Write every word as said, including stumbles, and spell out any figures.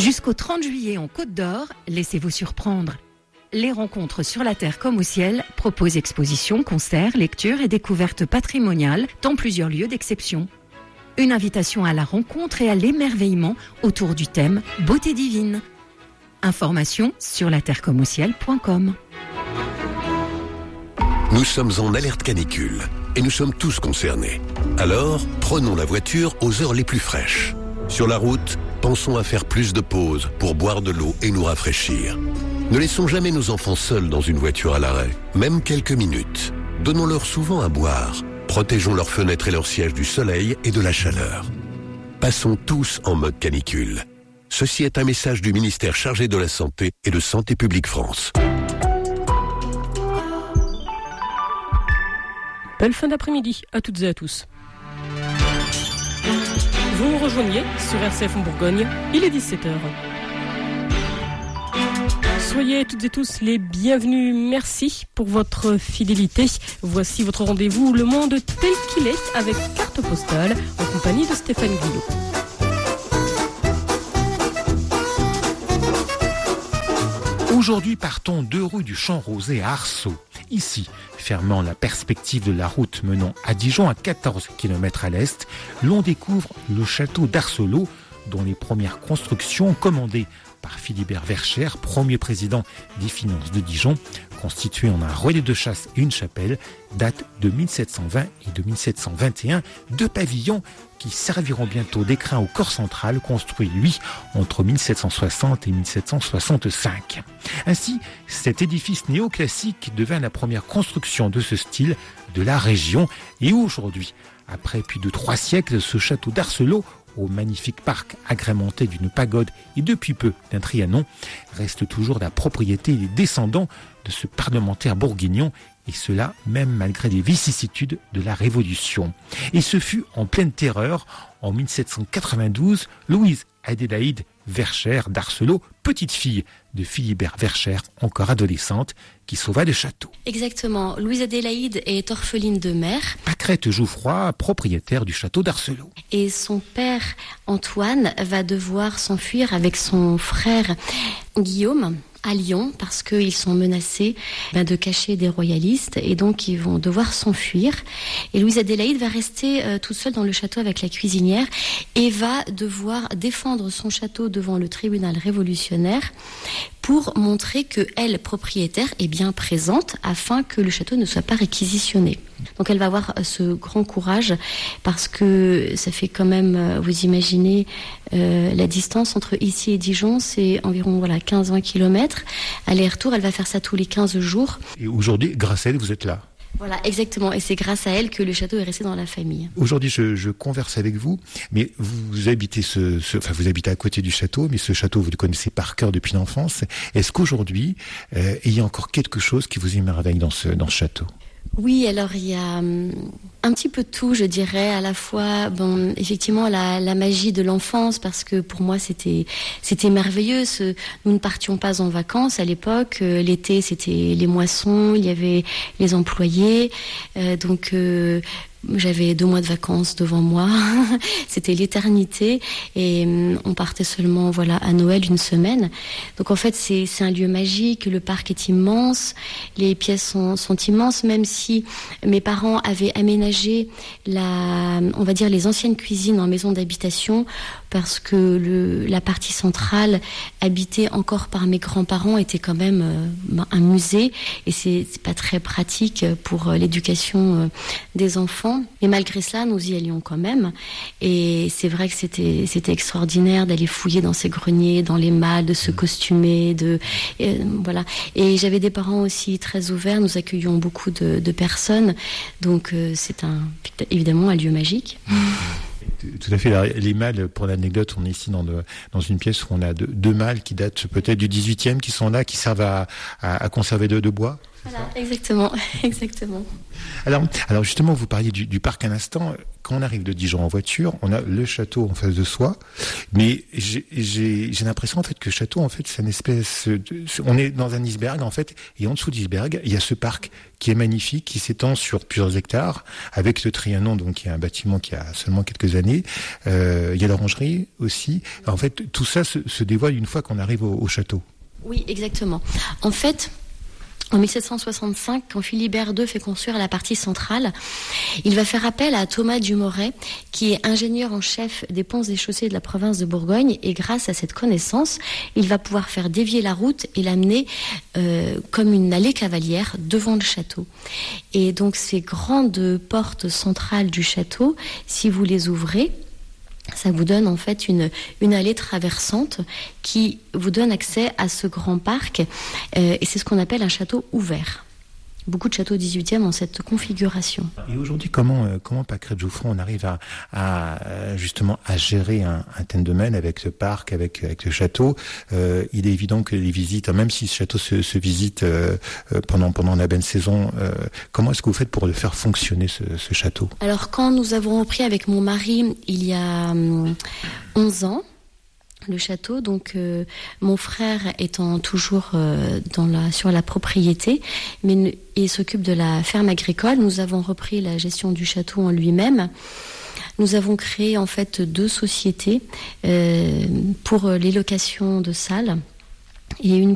Jusqu'au trente juillet en Côte d'Or, laissez-vous surprendre. Les rencontres sur la terre comme au ciel proposent expositions, concerts, lectures et découvertes patrimoniales dans plusieurs lieux d'exception. Une invitation à la rencontre et à l'émerveillement autour du thème « Beauté divine ». Information sur la terre comme au ciel point com. Nous sommes en alerte canicule et nous sommes tous concernés. Alors, prenons la voiture aux heures les plus fraîches. Sur la route, pensons à faire plus de pauses pour boire de l'eau et nous rafraîchir. Ne laissons jamais nos enfants seuls dans une voiture à l'arrêt, même quelques minutes. Donnons-leur souvent à boire. Protégeons leurs fenêtres et leurs sièges du soleil et de la chaleur. Passons tous en mode canicule. Ceci est un message du ministère chargé de la Santé et de Santé publique France. Belle fin d'après-midi à toutes et à tous. Vous nous rejoignez sur R C F en Bourgogne, il est dix-sept heures. Soyez toutes et tous les bienvenus, merci pour votre fidélité. Voici votre rendez-vous Le Monde tel qu'il est avec carte postale en compagnie de Stéphane Guillot. Aujourd'hui, partons deux rue du Champ-Rosé à Arceaux. Ici, fermant la perspective de la route menant à Dijon à quatorze kilomètres à l'est, l'on découvre le château d'Arcelot, dont les premières constructions commandées par Philibert Verschère, premier président des finances de Dijon, constitué en un relais de chasse et une chapelle, datent de mille sept cent vingt et de mille sept cent vingt et un, deux pavillons qui serviront bientôt d'écrin au corps central, construit, lui, entre mille sept cent soixante et mille sept cent soixante-cinq. Ainsi, cet édifice néoclassique devint la première construction de ce style de la région, et aujourd'hui, après plus de trois siècles, ce château d'Arcelot, au magnifique parc agrémenté d'une pagode et depuis peu d'un Trianon, reste toujours la propriété des descendants de ce parlementaire bourguignon, et cela même malgré les vicissitudes de la Révolution. Et ce fut en pleine terreur, en mille sept cent quatre-vingt-douze, Louise Adélaïde Verschère d'Arcelot, petite fille de Philibert Verschère, encore adolescente, qui sauva le château. Exactement. Louise Adélaïde est orpheline de mère. Pâquerette Jouffroy, propriétaire du château d'Arcelot. Et son père, Antoine, va devoir s'enfuir avec son frère Guillaume à Lyon parce qu'ils sont menacés ben, de cacher des royalistes et donc ils vont devoir s'enfuir. Et Louise Adélaïde va rester euh, toute seule dans le château avec la cuisinière et va devoir défendre son château devant le tribunal révolutionnaire pour montrer que elle, propriétaire, est bien présente afin que le château ne soit pas réquisitionné. Donc elle va avoir ce grand courage parce que ça fait quand même, vous imaginez, euh, la distance entre ici et Dijon, c'est environ voilà, quinze à vingt kilomètres. Aller-retour, elle va faire ça tous les quinze jours. Et aujourd'hui, grâce à elle, vous êtes là. Voilà, exactement. Et c'est grâce à elle que le château est resté dans la famille. Aujourd'hui, je, je converse avec vous, mais vous habitez ce, ce, enfin, vous habitez à côté du château, mais ce château, vous le connaissez par cœur depuis l'enfance. Est-ce qu'aujourd'hui, euh, il y a encore quelque chose qui vous émerveille dans ce, dans ce château ? Oui, alors il y a um, un petit peu tout, je dirais, à la fois, bon, effectivement, la, la magie de l'enfance, parce que pour moi, c'était, c'était merveilleux. Ce, nous ne partions pas en vacances à l'époque. Euh, l'été, c'était les moissons, il y avait les employés. Euh, donc, euh, j'avais deux mois de vacances devant moi. C'était l'éternité. Et hum, on partait seulement, voilà, à Noël, une semaine. Donc, en fait, c'est, c'est un lieu magique. Le parc est immense. Les pièces sont, sont immenses, même si mes parents avaient aménagé la, on va dire, les anciennes cuisines en maison d'habitation, parce que le, la partie centrale, habitée encore par mes grands-parents, était quand même euh, un musée. Et c'est, c'est pas très pratique pour euh, l'éducation euh, des enfants. Mais malgré cela, nous y allions quand même. Et c'est vrai que c'était, c'était extraordinaire d'aller fouiller dans ces greniers, dans les malles, de se costumer, de, et, voilà. Et j'avais des parents aussi très ouverts. Nous accueillions beaucoup de, de personnes. Donc, euh, c'est un, évidemment un lieu magique. Tout à fait. Les malles, pour l'anecdote, on est ici dans, de, dans une pièce où on a deux, deux malles qui datent peut-être du dix-huitième, qui sont là, qui servent à, à, à conserver de, de bois. Voilà, exactement, exactement. Alors, alors justement, vous parliez du, du parc un instant. Quand on arrive de Dijon en voiture, on a le château en face de soi, mais j'ai, j'ai, j'ai l'impression en fait que le château, en fait, c'est une espèce de, on est dans un iceberg en fait, et en dessous de l'iceberg, il y a ce parc qui est magnifique, qui s'étend sur plusieurs hectares, avec le Trianon, donc qui est un bâtiment qui a seulement quelques années. Euh, il y a l'orangerie aussi. En fait, tout ça se, se dévoile une fois qu'on arrive au, au château. Oui, exactement. En fait, en mille sept cent soixante-cinq, quand Philibert deux fait construire la partie centrale, il va faire appel à Thomas Dumoret, qui est ingénieur en chef des ponts et chaussées de la province de Bourgogne, et grâce à cette connaissance, il va pouvoir faire dévier la route et l'amener euh, comme une allée cavalière devant le château. Et donc ces grandes portes centrales du château, si vous les ouvrez, ça vous donne en fait une, une allée traversante qui vous donne accès à ce grand parc, euh, et c'est ce qu'on appelle un château ouvert. Beaucoup de châteaux dix-huitième ont cette configuration. Et aujourd'hui, comment, euh, comment Pâquerette Jouffron, on arrive à, à justement à gérer un, un thème de domaine avec ce parc, avec, avec le château. Euh, il est évident que les visites, même si ce château se, se visite euh, pendant, pendant la belle saison, euh, comment est-ce que vous faites pour le faire fonctionner, ce, ce château ? Alors, quand nous avons repris avec mon mari, il y a hum, onze ans, le château, donc euh, mon frère étant toujours euh, dans la, sur la propriété, mais il s'occupe de la ferme agricole. Nous avons repris la gestion du château en lui-même. Nous avons créé en fait deux sociétés euh, pour les locations de salles et une